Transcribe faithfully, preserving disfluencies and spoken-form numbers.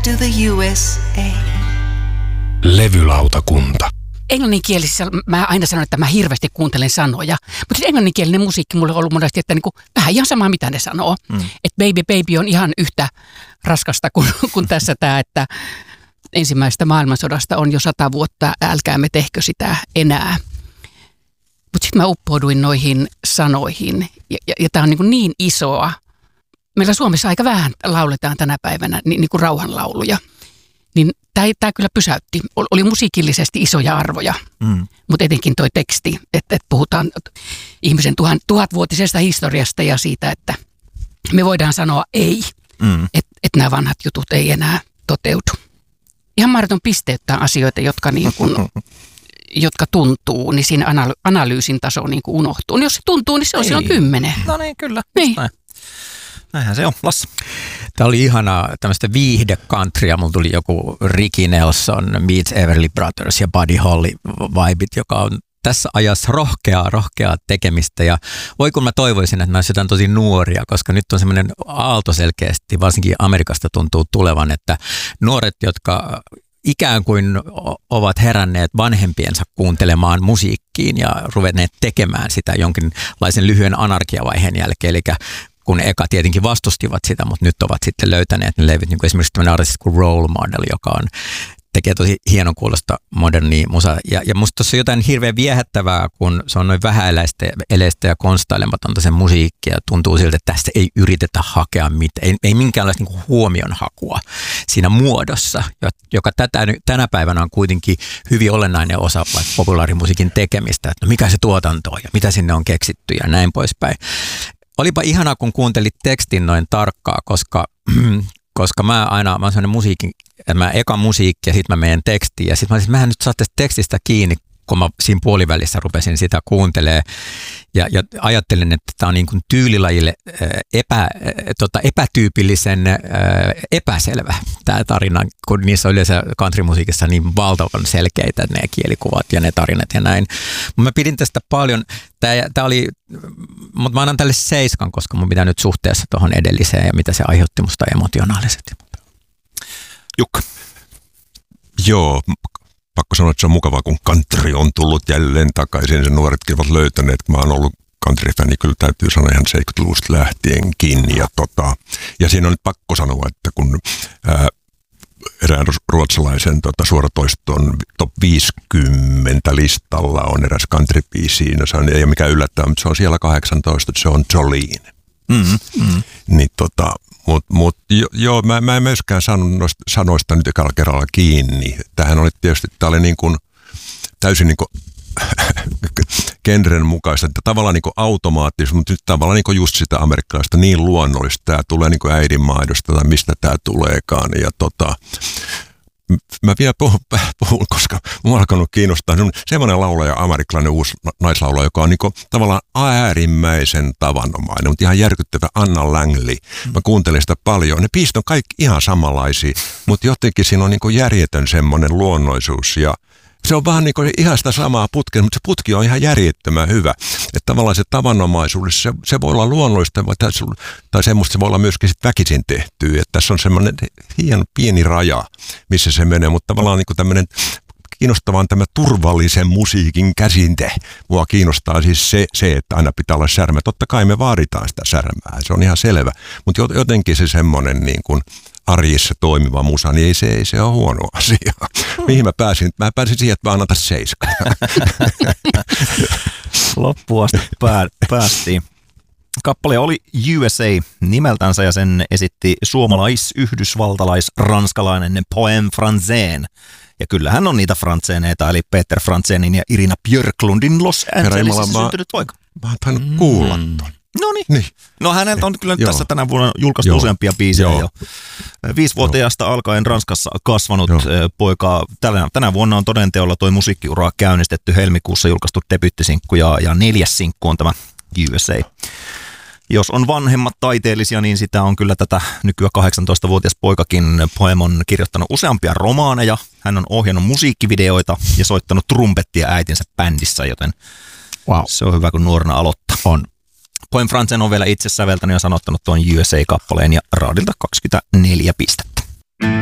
to the U S A. Levylautakunta. Englanninkielisissä mä aina sanon, että mä hirveästi kuuntelen sanoja, mutta sitten englanninkielinen musiikki mulle on ollut monesti, että niinku, vähän ihan sama mitä ne sanoo. Mm. Että Baby Baby on ihan yhtä raskasta kuin, kuin tässä tämä, että ensimmäisestä maailmansodasta on jo sata vuotta, älkäämme tehkö sitä enää. Mutta sitten mä uppouduin noihin sanoihin ja, ja, ja tämä on niin, niin isoa. Meillä Suomessa aika vähän lauletaan tänä päivänä niin, niin kuin rauhanlauluja. Niin tämä kyllä pysäytti. Oli musiikillisesti isoja arvoja, mm. mutta etenkin toi teksti, että, että puhutaan ihmisen tuhan, tuhatvuotisesta historiasta ja siitä, että me voidaan sanoa ei, mm. että, että nämä vanhat jutut ei enää toteudu. Ihan mahdoton pisteyttää asioita, jotka, niin kuin, jotka tuntuu, niin siinä analyysin taso niin kuin unohtuu. Niin jos se tuntuu, niin se on silloin kymmenen. No niin, kyllä. Niin. Näin. Näinhän se on. Lasse. Tämä oli ihanaa tämmöistä viihde-countrya. Mulla tuli joku Ricky Nelson, Meets Everly Brothers ja Buddy Holly vibit, joka on tässä ajassa rohkeaa, rohkeaa tekemistä. Ja voi kun mä toivoisin, että nämä olisi jotain tosi nuoria, koska nyt on semmoinen aalto selkeästi, varsinkin Amerikasta tuntuu tulevan, että nuoret, jotka ikään kuin ovat heränneet vanhempiensa kuuntelemaan musiikkiin ja ruvenneet tekemään sitä jonkinlaisen lyhyen anarkiavaiheen jälkeen, eli kun eka tietenkin vastustivat sitä, mutta nyt ovat sitten löytäneet ne levyt, niin kuin esimerkiksi tämmöinen artisti kuin Role Model, joka on, tekee tosi hienon kuulosta modernia musaa. Ja, ja musta tuossa on jotain hirveän viehättävää, kun se on noin vähäeleistä ja konstailematonta sen musiikkia, ja tuntuu siltä, että tästä ei yritetä hakea mitään, ei, ei minkäänlaista niin kuin huomionhakua siinä muodossa, joka tätä, tänä päivänä on kuitenkin hyvin olennainen osa vaikka populaarimusiikin tekemistä, että no mikä se tuotanto on ja mitä sinne on keksitty ja näin poispäin. Olipa ihanaa, kun kuuntelit tekstin noin tarkkaa, koska, koska mä aina, mä oon sellainen musiikin, mä eka musiikki ja sitten mä menen tekstiin. Ja sitten mä olisin, mähän nyt saa tästä tekstistä kiinni, kun mä siinä puolivälissä rupesin sitä kuuntelemaan. Ja, ja ajattelin, että tämä on niin kuin tyylilajille epä, tota, epätyypillisen epäselvä tämä tarina, kun niissä on yleensä countrymusiikissa niin valtavan selkeitä ne kielikuvat ja ne tarinat ja näin. Mä pidin tästä paljon. Tämä, tämä oli, mutta mä annan tälle seiskan, koska mun pitää nyt suhteessa tuohon edelliseen ja mitä se aiheutti musta emotionaalisesti. Jukka. Joo. Pakko sanoa, että se on mukavaa, kun country on tullut jälleen takaisin. Sen nuoretkin ovat löytäneet. Mä oon ollut country-fani, kyllä täytyy sanoa ihan seitsemänkymmentäluvusta lähtienkin. Ja, tota, ja siinä on nyt pakko sanoa, että kun ää, erään ruotsalaisen tota, suoratoiston top viisikymmentä listalla on eräs country-biisi. No, se on, ei ole mikään yllättävää, mutta se on siellä kahdeksantoista, se on Jolene. Mm-hmm. Mm-hmm. Niin tota... Mutta mut, joo, mä, mä en myöskään saanut noista sanoista nyt ekalla kerralla kiinni. Tämähän oli tietysti, tämä oli niin kuin täysin niin kuin genren mukaista, että tavallaan niin kuin automaattisesti, mutta nyt tavallaan niin kuin just sitä amerikkalaista niin luonnollista. Tämä tulee niin kuin äidinmaidosta tai mistä tämä tuleekaan. Ja tota, mä vielä puhun, puhun koska mua on alkanut kiinnostaa semmoinen laulaja, amerikkalainen uusi naislaulaja, joka on niin kuin tavallaan äärimmäisen tavanomainen, mutta ihan järkyttävä Anna Langley. Mä kuuntelin sitä paljon. Ne biisit on kaikki ihan samanlaisia, mutta jotenkin siinä on niin kuin järjetön semmoinen luonnoisuus ja se on vähän niin kuin ihan sitä samaa putkea, mutta se putki on ihan järjettömän hyvä. Että tavallaan se tavanomaisuus, se, se voi olla luonnollista tai, tai semmoista se voi olla myöskin sit väkisin tehtyä. Että tässä on semmoinen hieno pieni raja, missä se menee, mutta tavallaan niin kuin tämmöinen kiinnostavaa on tämä turvallisen musiikin käsinte. Mua kiinnostaa siis se, se, että aina pitää olla särmä. Totta kai me vaaditaan sitä särmää, se on ihan selvä. Mutta jotenkin se semmoinen niin kuin arjessa toimiva musa, niin ei se, ei se ole huono asia. Hmm. Mihin mä pääsin? Mä pääsin siihen, että mä annan tässä seiskaan. Loppuun asti pää, päästiin. Kappale oli U S A nimeltänsä ja sen esitti suomalais, yhdysvaltalais, ranskalainen Poème Français. Ja kyllähän on niitä Franzéneita, eli Peter Franzénin ja Irina Björklundin Los Angelesissa syntynyt poika. Mä oon tainnut kuulla ton. No niin. No häneltä on kyllä nyt tässä tänä vuonna julkaistu Joo. useampia biisejä jo. Viisivuotiaasta Joo. alkaen Ranskassa kasvanut Joo. poika. Tänä, tänä vuonna on todenteolla toi musiikkiura käynnistetty, helmikuussa julkaistu debyttisinkku ja, ja neljäs sinkku on tämä U S A. Jos on vanhemmat taiteellisia, niin sitä on kyllä tätä nykyään kahdeksantoistavuotias poikakin. Poem on kirjoittanut useampia romaaneja, hän on ohjannut musiikkivideoita ja soittanut trumpettia äitinsä bändissä, joten wow. se on hyvä, kun nuorena aloittaa. On. Poem Français on vielä itse säveltänyt ja sanottanut tuon U S A-kappaleen ja raadilta kaksikymmentäneljä pistettä.